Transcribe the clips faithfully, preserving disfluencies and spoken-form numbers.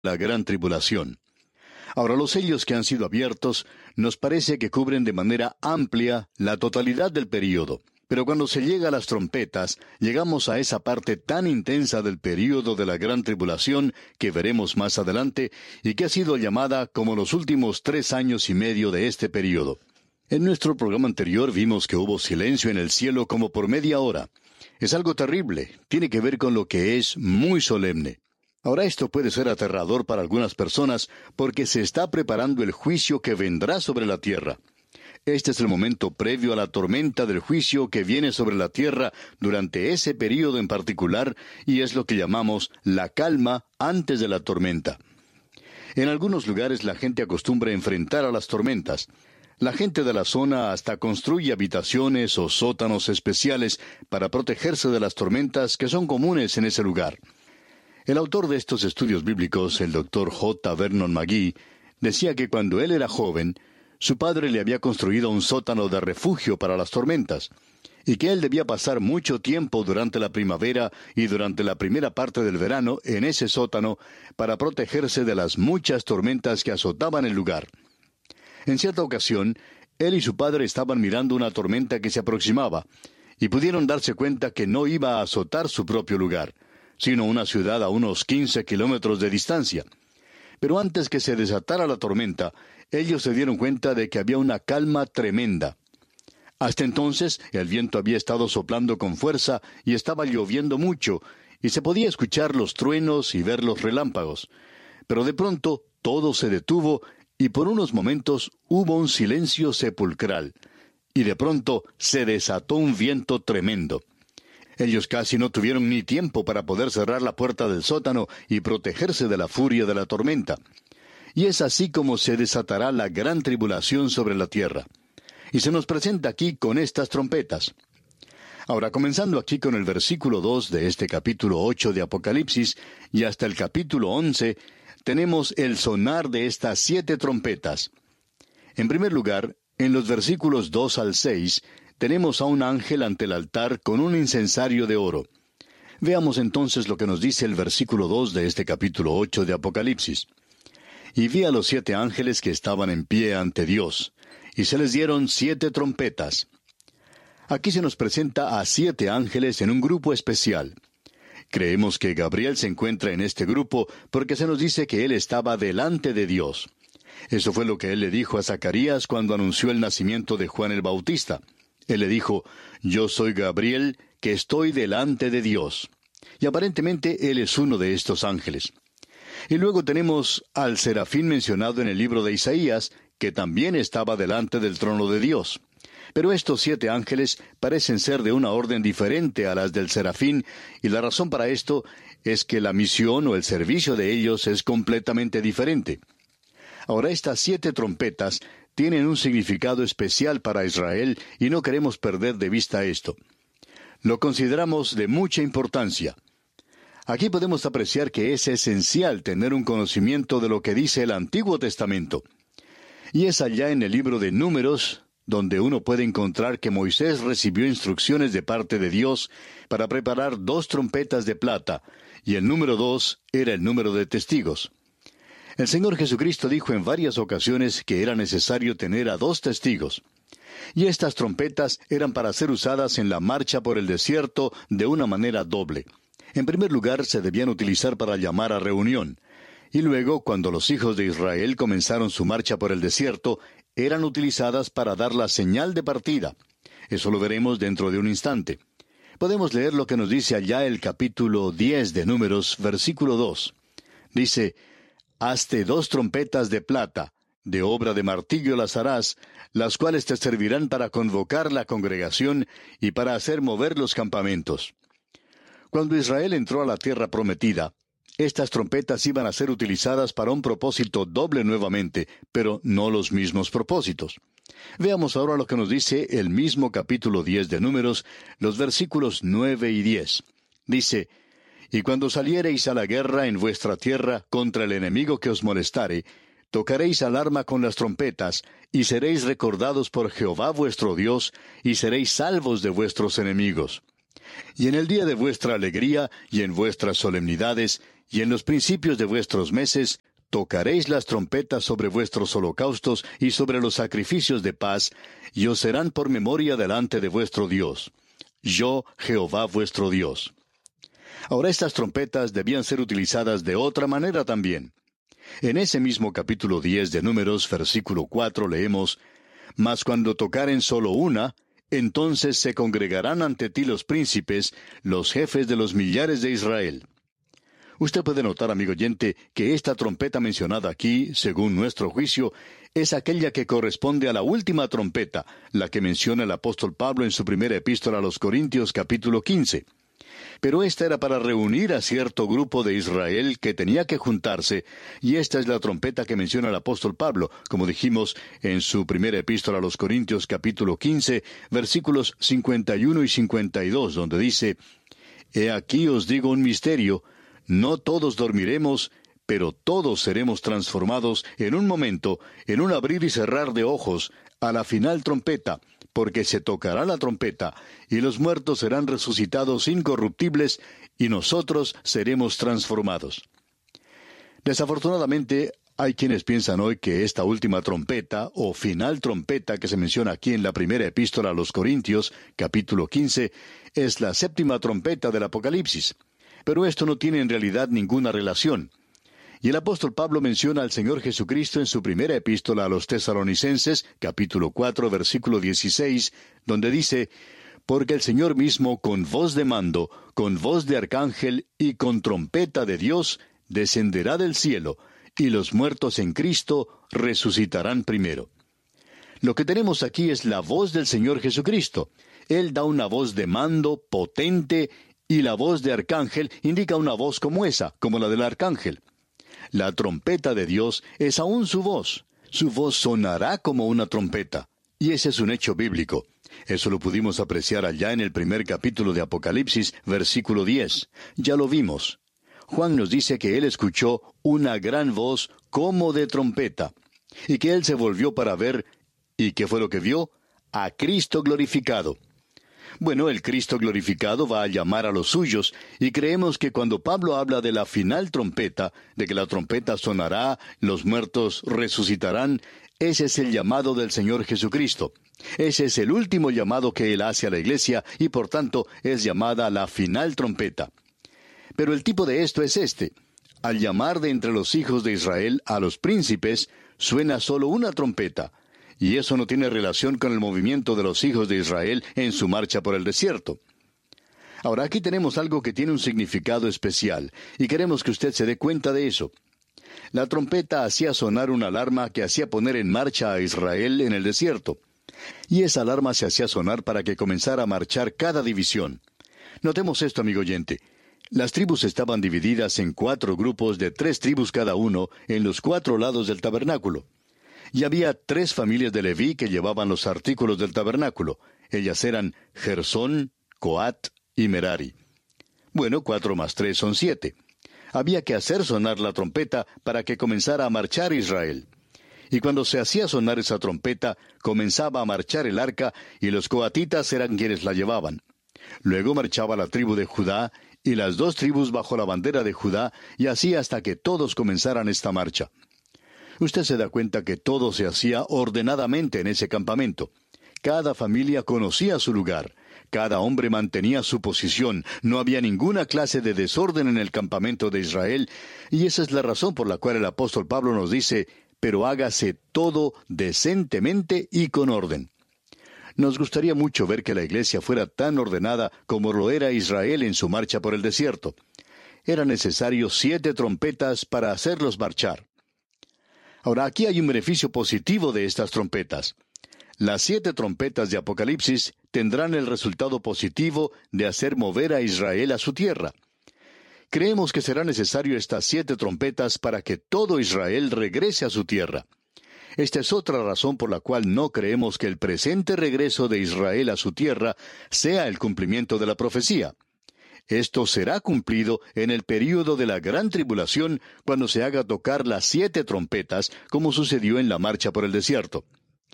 la gran tribulación. Ahora, los sellos que han sido abiertos nos parece que cubren de manera amplia la totalidad del período. Pero cuando se llega a las trompetas, llegamos a esa parte tan intensa del período de la gran tribulación que veremos más adelante y que ha sido llamada como los últimos tres años y medio de este período. En nuestro programa anterior vimos que hubo silencio en el cielo como por media hora. Es algo terrible, tiene que ver con lo que es muy solemne. Ahora esto puede ser aterrador para algunas personas porque se está preparando el juicio que vendrá sobre la tierra. Este es el momento previo a la tormenta del juicio que viene sobre la tierra durante ese período en particular, y es lo que llamamos la calma antes de la tormenta. En algunos lugares la gente acostumbra enfrentar a las tormentas. La gente de la zona hasta construye habitaciones o sótanos especiales para protegerse de las tormentas que son comunes en ese lugar. El autor de estos estudios bíblicos, el doctor J. Vernon McGee, decía que cuando él era joven, su padre le había construido un sótano de refugio para las tormentas, y que él debía pasar mucho tiempo durante la primavera y durante la primera parte del verano en ese sótano para protegerse de las muchas tormentas que azotaban el lugar. En cierta ocasión, él y su padre estaban mirando una tormenta que se aproximaba, y pudieron darse cuenta que no iba a azotar su propio lugar, sino una ciudad a unos quince kilómetros de distancia. Pero antes que se desatara la tormenta, ellos se dieron cuenta de que había una calma tremenda. Hasta entonces, el viento había estado soplando con fuerza y estaba lloviendo mucho, y se podía escuchar los truenos y ver los relámpagos. Pero de pronto, todo se detuvo, y por unos momentos hubo un silencio sepulcral. Y de pronto se desató un viento tremendo. Ellos casi no tuvieron ni tiempo para poder cerrar la puerta del sótano y protegerse de la furia de la tormenta. Y es así como se desatará la gran tribulación sobre la tierra. Y se nos presenta aquí con estas trompetas. Ahora, comenzando aquí con el versículo dos de este capítulo ocho de Apocalipsis y hasta el capítulo once, tenemos el sonar de estas siete trompetas. En primer lugar, en los versículos dos al seis, tenemos a un ángel ante el altar con un incensario de oro. Veamos entonces lo que nos dice el versículo dos de este capítulo ocho de Apocalipsis. Y vi a los siete ángeles que estaban en pie ante Dios, y se les dieron siete trompetas. Aquí se nos presenta a siete ángeles en un grupo especial. Creemos que Gabriel se encuentra en este grupo porque se nos dice que él estaba delante de Dios. Eso fue lo que él le dijo a Zacarías cuando anunció el nacimiento de Juan el Bautista. Él le dijo, «Yo soy Gabriel, que estoy delante de Dios». Y aparentemente él es uno de estos ángeles. Y luego tenemos al serafín mencionado en el libro de Isaías, que también estaba delante del trono de Dios. Pero estos siete ángeles parecen ser de una orden diferente a las del serafín, y la razón para esto es que la misión o el servicio de ellos es completamente diferente. Ahora, estas siete trompetas tienen un significado especial para Israel y no queremos perder de vista esto. Lo consideramos de mucha importancia. Aquí podemos apreciar que es esencial tener un conocimiento de lo que dice el Antiguo Testamento. Y es allá en el libro de Números donde uno puede encontrar que Moisés recibió instrucciones de parte de Dios para preparar dos trompetas de plata, y el número dos era el número de testigos. El Señor Jesucristo dijo en varias ocasiones que era necesario tener a dos testigos. Y estas trompetas eran para ser usadas en la marcha por el desierto de una manera doble. En primer lugar, se debían utilizar para llamar a reunión. Y luego, cuando los hijos de Israel comenzaron su marcha por el desierto, eran utilizadas para dar la señal de partida. Eso lo veremos dentro de un instante. Podemos leer lo que nos dice allá el capítulo diez de Números, versículo dos. Dice, «Hazte dos trompetas de plata, de obra de martillo las harás, las cuales te servirán para convocar la congregación y para hacer mover los campamentos». Cuando Israel entró a la tierra prometida, estas trompetas iban a ser utilizadas para un propósito doble nuevamente, pero no los mismos propósitos. Veamos ahora lo que nos dice el mismo capítulo diez de Números, los versículos nueve y diez. Dice, «Y cuando saliereis a la guerra en vuestra tierra contra el enemigo que os molestare, tocaréis alarma con las trompetas, y seréis recordados por Jehová vuestro Dios, y seréis salvos de vuestros enemigos. Y en el día de vuestra alegría, y en vuestras solemnidades, Y en los principios de vuestros meses tocaréis las trompetas sobre vuestros holocaustos y sobre los sacrificios de paz, y os serán por memoria delante de vuestro Dios. Yo, Jehová vuestro Dios. Ahora estas trompetas debían ser utilizadas de otra manera también. En ese mismo capítulo diez de Números, versículo cuatro, leemos: Mas cuando tocaren solo una, entonces se congregarán ante ti los príncipes, los jefes de los millares de Israel. Usted puede notar, amigo oyente, que esta trompeta mencionada aquí, según nuestro juicio, es aquella que corresponde a la última trompeta, la que menciona el apóstol Pablo en su primera epístola a los Corintios, capítulo quince. Pero esta era para reunir a cierto grupo de Israel que tenía que juntarse, y esta es la trompeta que menciona el apóstol Pablo, como dijimos en su primera epístola a los Corintios, capítulo quince, versículos cincuenta y uno y cincuenta y dos, donde dice: He aquí os digo un misterio, no todos dormiremos, pero todos seremos transformados en un momento, en un abrir y cerrar de ojos, a la final trompeta, porque se tocará la trompeta, y los muertos serán resucitados incorruptibles, y nosotros seremos transformados. Desafortunadamente, hay quienes piensan hoy que esta última trompeta, o final trompeta que se menciona aquí en la primera epístola a los Corintios, capítulo quince, es la séptima trompeta del Apocalipsis. Pero esto no tiene en realidad ninguna relación. Y el apóstol Pablo menciona al Señor Jesucristo en su primera epístola a los Tesalonicenses, capítulo cuatro, versículo dieciséis, donde dice: Porque el Señor mismo, con voz de mando, con voz de arcángel y con trompeta de Dios, descenderá del cielo, y los muertos en Cristo resucitarán primero. Lo que tenemos aquí es la voz del Señor Jesucristo. Él da una voz de mando potente, y la voz de arcángel indica una voz como esa, como la del arcángel. La trompeta de Dios es aún su voz. Su voz sonará como una trompeta. Y ese es un hecho bíblico. Eso lo pudimos apreciar allá en el primer capítulo de Apocalipsis, versículo diez. Ya lo vimos. Juan nos dice que él escuchó una gran voz como de trompeta, y que él se volvió para ver, ¿y qué fue lo que vio? A Cristo glorificado. Bueno, el Cristo glorificado va a llamar a los suyos, y creemos que cuando Pablo habla de la final trompeta, de que la trompeta sonará, los muertos resucitarán, ese es el llamado del Señor Jesucristo. Ese es el último llamado que Él hace a la iglesia, y por tanto es llamada la final trompeta. Pero el tipo de esto es este: al llamar de entre los hijos de Israel a los príncipes, suena solo una trompeta. Y eso no tiene relación con el movimiento de los hijos de Israel en su marcha por el desierto. Ahora, aquí tenemos algo que tiene un significado especial, y queremos que usted se dé cuenta de eso. La trompeta hacía sonar una alarma que hacía poner en marcha a Israel en el desierto. Y esa alarma se hacía sonar para que comenzara a marchar cada división. Notemos esto, amigo oyente. Las tribus estaban divididas en cuatro grupos de tres tribus cada uno en los cuatro lados del tabernáculo. Y había tres familias de Leví que llevaban los artículos del tabernáculo. Ellas eran Gersón, Coat y Merari. Bueno, cuatro más tres son siete. Había que hacer sonar la trompeta para que comenzara a marchar Israel. Y cuando se hacía sonar esa trompeta, comenzaba a marchar el arca, y los coatitas eran quienes la llevaban. Luego marchaba la tribu de Judá, y las dos tribus bajo la bandera de Judá, y así hasta que todos comenzaran esta marcha. Usted se da cuenta que todo se hacía ordenadamente en ese campamento. Cada familia conocía su lugar. Cada hombre mantenía su posición. No había ninguna clase de desorden en el campamento de Israel. Y esa es la razón por la cual el apóstol Pablo nos dice: pero hágase todo decentemente y con orden. Nos gustaría mucho ver que la iglesia fuera tan ordenada como lo era Israel en su marcha por el desierto. Era necesario siete trompetas para hacerlos marchar. Ahora, aquí hay un beneficio positivo de estas trompetas. Las siete trompetas de Apocalipsis tendrán el resultado positivo de hacer mover a Israel a su tierra. Creemos que será necesario estas siete trompetas para que todo Israel regrese a su tierra. Esta es otra razón por la cual no creemos que el presente regreso de Israel a su tierra sea el cumplimiento de la profecía. Esto será cumplido en el período de la gran tribulación, cuando se haga tocar las siete trompetas, como sucedió en la marcha por el desierto.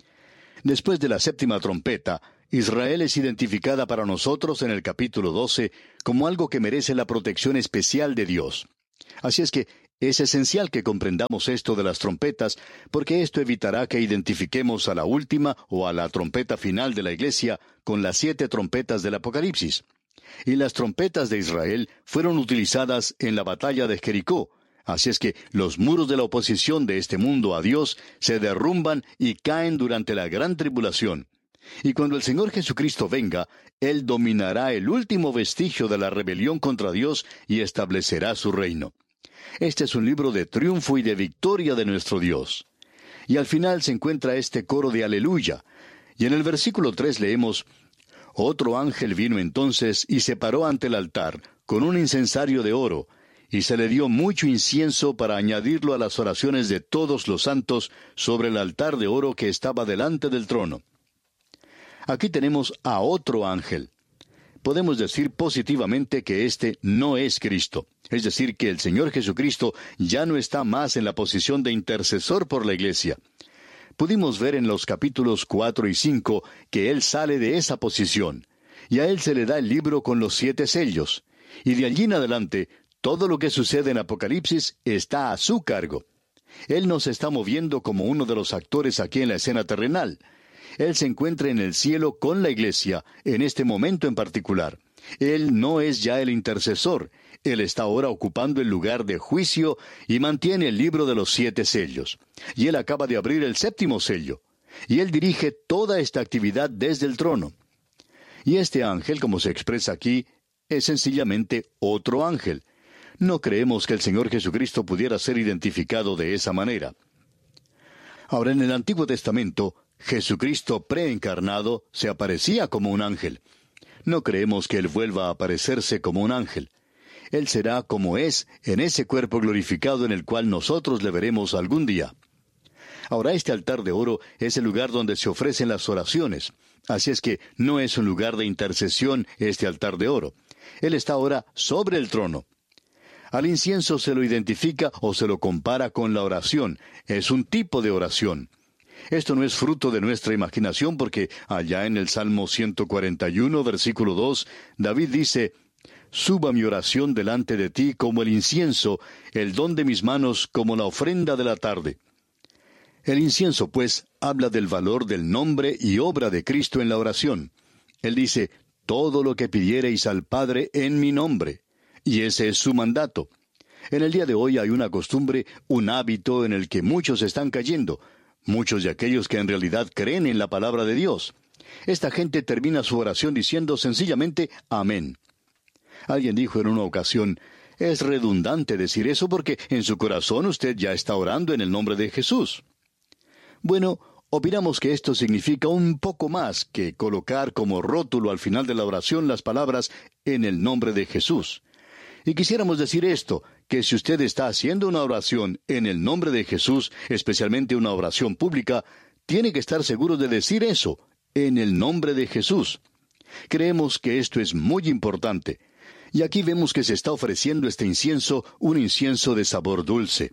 Después de la séptima trompeta, Israel es identificada para nosotros en el capítulo doce como algo que merece la protección especial de Dios. Así es que es esencial que comprendamos esto de las trompetas, porque esto evitará que identifiquemos a la última o a la trompeta final de la iglesia con las siete trompetas del Apocalipsis. Y las trompetas de Israel fueron utilizadas en la batalla de Jericó. Así es que los muros de la oposición de este mundo a Dios se derrumban y caen durante la gran tribulación. Y cuando el Señor Jesucristo venga, Él dominará el último vestigio de la rebelión contra Dios y establecerá su reino. Este es un libro de triunfo y de victoria de nuestro Dios. Y al final se encuentra este coro de aleluya. Y en el versículo tres leemos: Otro ángel vino entonces y se paró ante el altar, con un incensario de oro, y se le dio mucho incienso para añadirlo a las oraciones de todos los santos sobre el altar de oro que estaba delante del trono. Aquí tenemos a otro ángel. Podemos decir positivamente que este no es Cristo. Es decir, que el Señor Jesucristo ya no está más en la posición de intercesor por la iglesia. Pudimos ver en los capítulos cuatro y cinco que Él sale de esa posición, y a Él se le da el libro con los siete sellos. Y de allí en adelante, todo lo que sucede en Apocalipsis está a su cargo. Él no se está moviendo como uno de los actores aquí en la escena terrenal. Él se encuentra en el cielo con la iglesia, en este momento en particular. Él no es ya el intercesor. Él está ahora ocupando el lugar de juicio y mantiene el libro de los siete sellos. Y Él acaba de abrir el séptimo sello. Y Él dirige toda esta actividad desde el trono. Y este ángel, como se expresa aquí, es sencillamente otro ángel. No creemos que el Señor Jesucristo pudiera ser identificado de esa manera. Ahora, en el Antiguo Testamento, Jesucristo preencarnado se aparecía como un ángel. No creemos que Él vuelva a aparecerse como un ángel. Él será como es en ese cuerpo glorificado en el cual nosotros le veremos algún día. Ahora, este altar de oro es el lugar donde se ofrecen las oraciones. Así es que no es un lugar de intercesión este altar de oro. Él está ahora sobre el trono. Al incienso se lo identifica o se lo compara con la oración. Es un tipo de oración. Esto no es fruto de nuestra imaginación, porque allá en el Salmo ciento cuarenta y uno, versículo dos, David dice: Suba mi oración delante de ti como el incienso, el don de mis manos como la ofrenda de la tarde. El incienso, pues, habla del valor del nombre y obra de Cristo en la oración. Él dice: todo lo que pidiereis al Padre en mi nombre. Y ese es su mandato. En el día de hoy hay una costumbre, un hábito en el que muchos están cayendo, muchos de aquellos que en realidad creen en la palabra de Dios. Esta gente termina su oración diciendo sencillamente amén. Alguien dijo en una ocasión: es redundante decir eso porque en su corazón usted ya está orando en el nombre de Jesús. Bueno, opinamos que esto significa un poco más que colocar como rótulo al final de la oración las palabras en el nombre de Jesús. Y quisiéramos decir esto, que si usted está haciendo una oración en el nombre de Jesús, especialmente una oración pública, tiene que estar seguro de decir eso, en el nombre de Jesús. Creemos que esto es muy importante. Y aquí vemos que se está ofreciendo este incienso, un incienso de sabor dulce.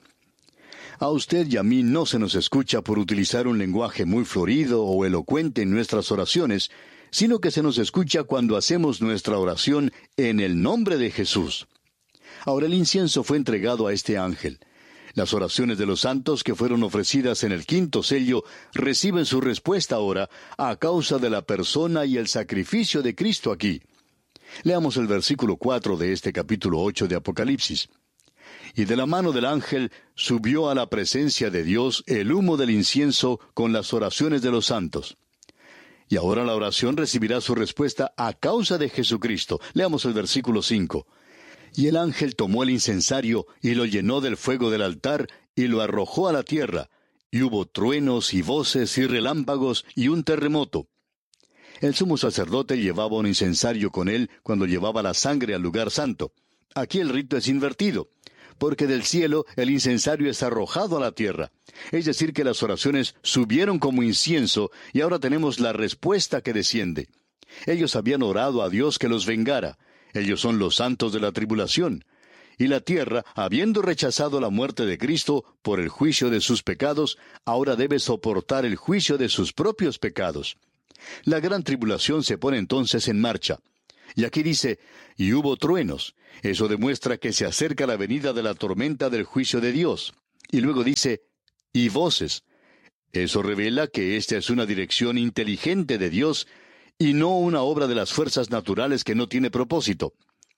A usted y a mí no se nos escucha por utilizar un lenguaje muy florido o elocuente en nuestras oraciones, sino que se nos escucha cuando hacemos nuestra oración en el nombre de Jesús. Ahora, el incienso fue entregado a este ángel. Las oraciones de los santos que fueron ofrecidas en el quinto sello reciben su respuesta ahora a causa de la persona y el sacrificio de Cristo aquí. Leamos el versículo cuatro de este capítulo ocho de Apocalipsis. Y de la mano del ángel subió a la presencia de Dios el humo del incienso con las oraciones de los santos. Y ahora la oración recibirá su respuesta a causa de Jesucristo. Leamos el versículo cinco. Y el ángel tomó el incensario y lo llenó del fuego del altar y lo arrojó a la tierra. Y hubo truenos y voces y relámpagos y un terremoto. El sumo sacerdote llevaba un incensario con él cuando llevaba la sangre al lugar santo. Aquí el rito es invertido, porque del cielo el incensario es arrojado a la tierra. Es decir, que las oraciones subieron como incienso y ahora tenemos la respuesta que desciende. Ellos habían orado a Dios que los vengara. Ellos son los santos de la tribulación. Y la tierra, habiendo rechazado la muerte de Cristo por el juicio de sus pecados, ahora debe soportar el juicio de sus propios pecados. La gran tribulación se pone entonces en marcha. Y aquí dice, y hubo truenos. Eso demuestra que se acerca la venida de la tormenta del juicio de Dios. Y luego dice, y voces. Eso revela que esta es una dirección inteligente de Dios y no una obra de las fuerzas naturales que no tiene propósito.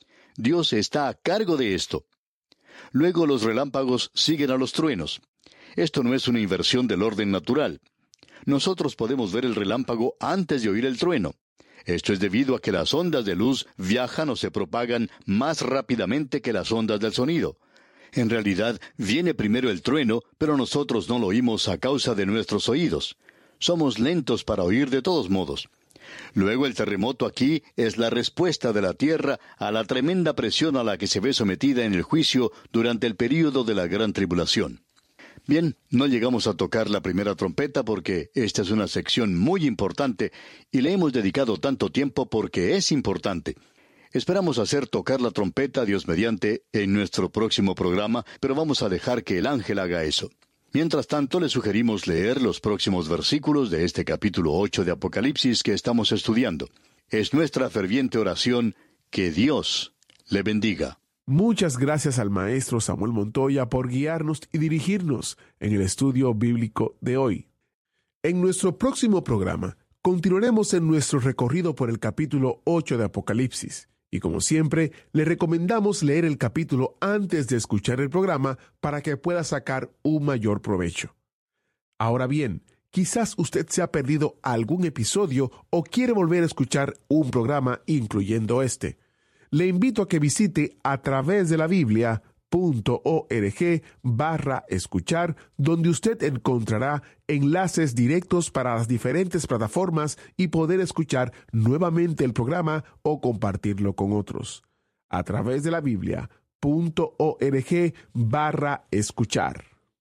Dios está a cargo de esto. Luego los relámpagos siguen a los truenos. Esto no es una inversión del orden natural. Nosotros podemos ver el relámpago antes de oír el trueno. Esto es debido a que las ondas de luz viajan o se propagan más rápidamente que las ondas del sonido. En realidad, viene primero el trueno, pero nosotros no lo oímos a causa de nuestros oídos. Somos lentos para oír de todos modos. Luego el terremoto aquí es la respuesta de la tierra a la tremenda presión a la que se ve sometida en el juicio durante el período de la gran tribulación. Bien, no llegamos a tocar la primera trompeta porque esta es una sección muy importante y le hemos dedicado tanto tiempo porque es importante. Esperamos hacer tocar la trompeta, Dios mediante, en nuestro próximo programa, pero vamos a dejar que el ángel haga eso. Mientras tanto, le sugerimos leer los próximos versículos de este capítulo ocho de Apocalipsis que estamos estudiando. Es nuestra ferviente oración que Dios le bendiga. Muchas gracias al maestro Samuel Montoya por guiarnos y dirigirnos en el estudio bíblico de hoy. En nuestro próximo programa, continuaremos en nuestro recorrido por el capítulo ocho de Apocalipsis. Y como siempre, le recomendamos leer el capítulo antes de escuchar el programa para que pueda sacar un mayor provecho. Ahora bien, quizás usted se ha perdido algún episodio o quiere volver a escuchar un programa incluyendo este. Le invito a que visite a través de la Biblia punto org barra escuchar, donde usted encontrará enlaces directos para las diferentes plataformas y poder escuchar nuevamente el programa o compartirlo con otros. A través de la Biblia punto org barra escuchar.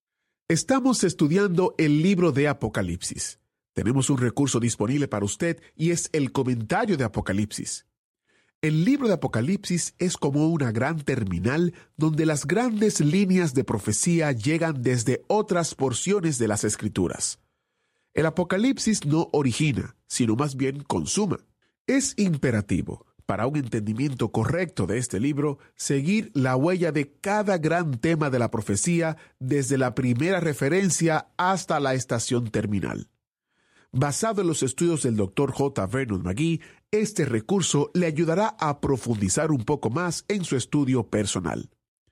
Estamos estudiando el libro de Apocalipsis. Tenemos un recurso disponible para usted y es el comentario de Apocalipsis. El libro de Apocalipsis es como una gran terminal donde las grandes líneas de profecía llegan desde otras porciones de las Escrituras. El Apocalipsis no origina, sino más bien consuma. Es imperativo, para un entendimiento correcto de este libro, seguir la huella de cada gran tema de la profecía desde la primera referencia hasta la estación terminal. Basado en los estudios del doctor J. Vernon McGee, este recurso le ayudará a profundizar un poco más en su estudio personal.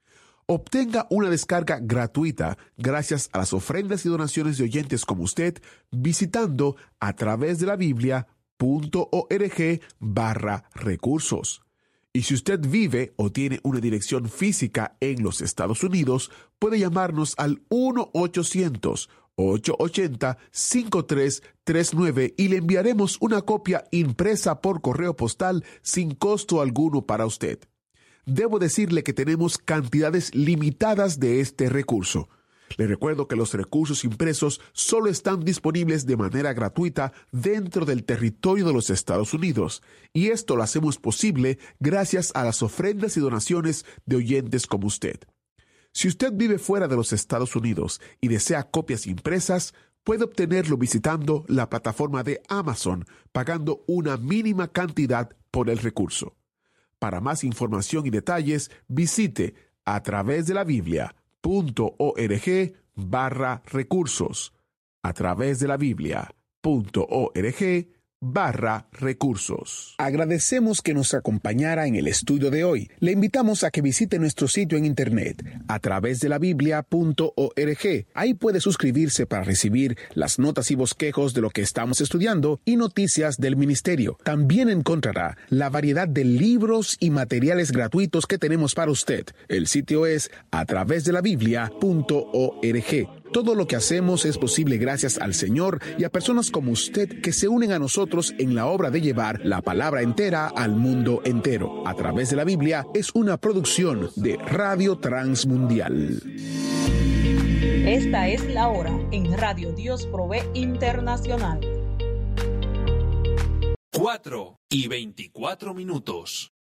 Obtenga una descarga gratuita gracias a las ofrendas y donaciones de oyentes como usted visitando a través de la Biblia punto org barra recursos. Y si usted vive o tiene una dirección física en los Estados Unidos, puede llamarnos al uno ochocientos, ocho ocho cero, cinco tres tres nueve y le enviaremos una copia impresa por correo postal sin costo alguno para usted. Debo decirle que tenemos cantidades limitadas de este recurso. Le recuerdo que los recursos impresos solo están disponibles de manera gratuita dentro del territorio de los Estados Unidos, y esto lo hacemos posible gracias a las ofrendas y donaciones de oyentes como usted. Si usted vive fuera de los Estados Unidos y desea copias impresas, puede obtenerlo visitando la plataforma de Amazon, pagando una mínima cantidad por el recurso. Para más información y detalles, visite a través de la Biblia punto org barra recursos. A través de la Biblia punto org barra recursos. Agradecemos que nos acompañara en el estudio de hoy. Le invitamos a que visite nuestro sitio en internet a través de la Biblia punto org. Ahí puede suscribirse para recibir las notas y bosquejos de lo que estamos estudiando y noticias del ministerio. También encontrará la variedad de libros y materiales gratuitos que tenemos para usted. El sitio es a través de la Biblia punto org. Todo lo que hacemos es posible gracias al Señor y a personas como usted que se unen a nosotros en la obra de llevar la palabra entera al mundo entero. A través de la Biblia es una producción de Radio Transmundial. Esta es la hora en Radio Dios Provee Internacional. Cuatro y veinticuatro minutos.